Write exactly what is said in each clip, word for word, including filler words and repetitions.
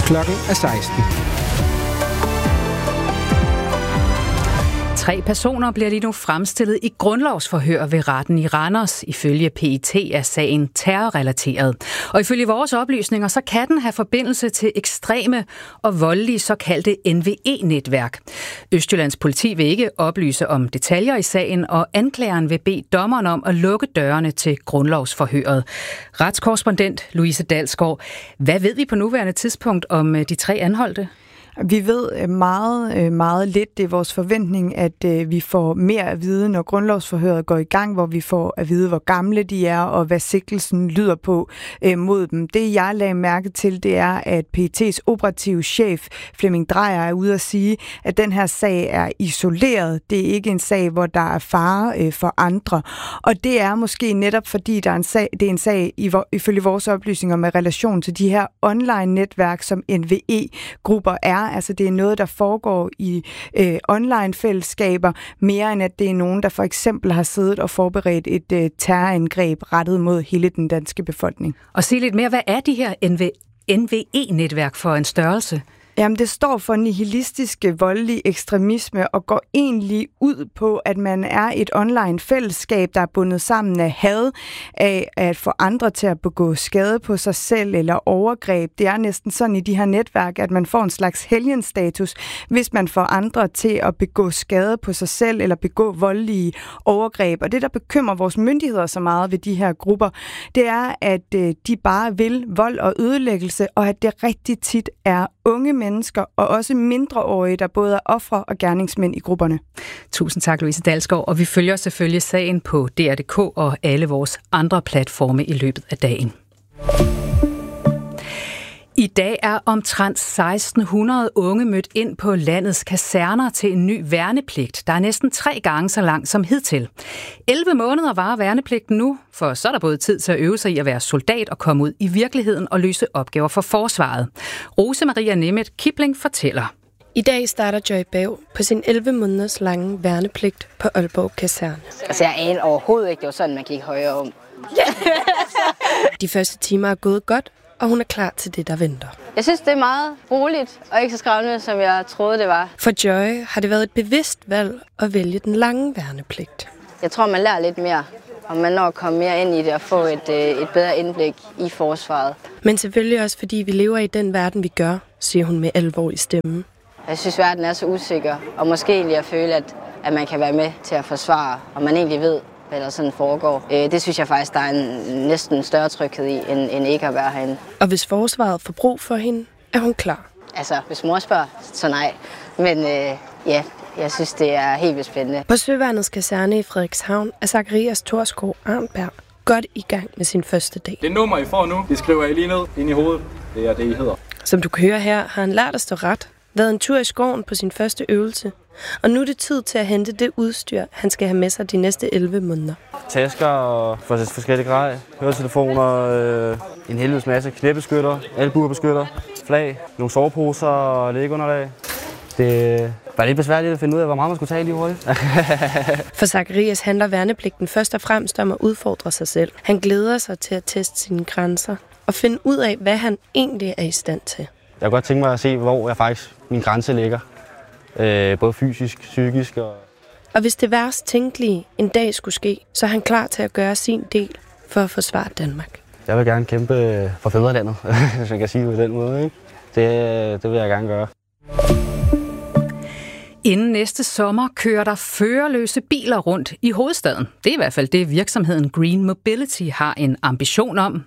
Klokken er seksten. Tre personer bliver lige nu fremstillet i grundlovsforhør ved retten i Randers. Ifølge P E T er sagen terrorrelateret. Og ifølge vores oplysninger, så kan den have forbindelse til ekstreme og voldelige såkaldte N V E-netværk. Østjyllands politi vil ikke oplyse om detaljer i sagen, og anklageren vil bede dommeren om at lukke dørene til grundlovsforhøret. Retskorrespondent Louise Dalsgaard, hvad ved vi på nuværende tidspunkt om de tre anholdte? Vi ved meget, meget lidt. Det er vores forventning, at vi får mere at vide, når grundlovsforhøret går i gang, hvor vi får at vide, hvor gamle de er, og hvad sigtelsen lyder på mod dem. Det, jeg lagde mærke til, det er, at P E T's operative chef, Flemming Dreyer, er ude at sige, at den her sag er isoleret. Det er ikke en sag, hvor der er fare for andre. Og det er måske netop, fordi der er en sag, det er en sag, ifølge vores oplysninger, med relation til de her online-netværk, som N V E-grupper er. Altså det er noget, der foregår i øh, online-fællesskaber, mere end at det er nogen, der for eksempel har siddet og forberedt et øh, terrorangreb rettet mod hele den danske befolkning. Og sig lidt mere, hvad er de her N V E-netværk for en størrelse? Jamen, det står for nihilistisk voldelig ekstremisme og går egentlig ud på, at man er et online fællesskab, der er bundet sammen af had, af at få andre til at begå skade på sig selv eller overgreb. Det er næsten sådan i de her netværk, at man får en slags helgenstatus, hvis man får andre til at begå skade på sig selv eller begå voldelige overgreb. Og det, der bekymrer vores myndigheder så meget ved de her grupper, det er, at de bare vil vold og ødelæggelse, og at det rigtig tit er unge mennesker og også mindreårige, der både er ofre og gerningsmænd i grupperne. Tusind tak, Louise Dalsgaard, og vi følger selvfølgelig sagen på D R punktum D K og alle vores andre platforme i løbet af dagen. I dag er omtrent seksten hundrede unge mødt ind på landets kaserner til en ny værnepligt, der er næsten tre gange så lang som hidtil. elleve måneder varer værnepligten nu, for så er der både tid til at øve sig i at være soldat og komme ud i virkeligheden og løse opgaver for forsvaret. Rose Maria Nemeth Kipling fortæller. I dag starter Joy Bav på sin elleve måneders lange værnepligt på Aalborg Kaserne. Altså jeg aner overhovedet ikke, det var sådan, man gik højere om. De første timer er gået godt, og hun er klar til det, der venter. Jeg synes, det er meget roligt og ikke så skræmmende, som jeg troede, det var. For Joy har det været et bevidst valg at vælge den lange værnepligt. Jeg tror, man lærer lidt mere, og man når at komme mere ind i det og få et, et bedre indblik i forsvaret. Men selvfølgelig også, fordi vi lever i den verden, vi gør, siger hun med alvor i stemmen. Jeg synes, verden er så usikker, og måske egentlig at føle, at, at man kan være med til at forsvare, og man egentlig ved, hvad der sådan foregår. Det synes jeg faktisk, der er en næsten større tryghed i, end, end ikke at være herinde. Og hvis forsvaret får brug for hende, er hun klar. Altså, hvis mor spørger, så nej. Men øh, ja, jeg synes, det er helt vildt spændende. På Søværnets kaserne i Frederikshavn er Zacharias Thorsgaard Arnberg godt i gang med sin første dag. Det nummer, I får nu, det skriver jeg lige ned ind i hovedet. Det er det, I hedder. Som du kan høre her, har han lært at stå ret, været en tur i skoven på sin første øvelse. Og nu er det tid til at hente det udstyr, han skal have med sig de næste elleve måneder. Tasker og forskellige grej, høretelefoner, øh, en helvedes masse knæbeskytter, albuebeskytter, flag, nogle soveposer og lægeunderlag. Det var lidt besværligt at finde ud af, hvor meget man skulle tage lige hurtigt. For Zacharias handler værnepligten først og fremmest om at udfordre sig selv. Han glæder sig til at teste sine grænser og finde ud af, hvad han egentlig er i stand til. Jeg kunne godt tænke mig at se, hvor jeg faktisk min grænse ligger. Øh, både fysisk, psykisk og... Og hvis det værst tænkelige en dag skulle ske, så er han klar til at gøre sin del for at forsvare Danmark. Jeg vil gerne kæmpe for fædrelandet, hvis man kan sige det på den måde. Ikke? Det, det vil jeg gerne gøre. Inden næste sommer kører der førerløse biler rundt i hovedstaden. Det er i hvert fald det, virksomheden Green Mobility har en ambition om.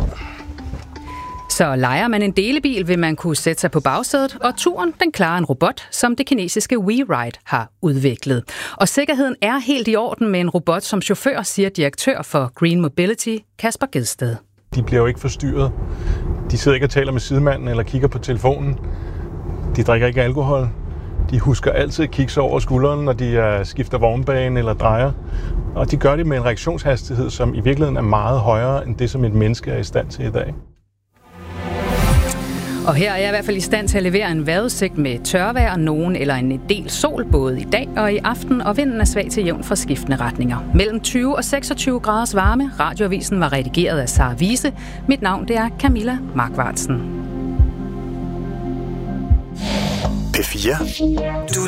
Så lejer man en delebil, vil man kunne sætte sig på bagsædet, og turen den klarer en robot, som det kinesiske WeRide har udviklet. Og sikkerheden er helt i orden med en robot som chauffør, siger direktør for Green Mobility, Kasper Gedsted. De bliver jo ikke forstyrret. De sidder ikke og taler med sidemanden eller kigger på telefonen. De drikker ikke alkohol. De husker altid at kigge sig over skulderen, når de skifter vognbane eller drejer. Og de gør det med en reaktionshastighed, som i virkeligheden er meget højere end det, som et menneske er i stand til i dag. Og her er jeg i hvert fald i stand til at levere en vejrudsigt med tørvejr, nogen eller en del sol både i dag og i aften, og vinden er svag til jævn fra skiftende retninger. Mellem tyve og seksogtyve graders varme. Radioavisen var redigeret af Sara Wiese. Mit navn det er Camilla Markvartsen. fire. Du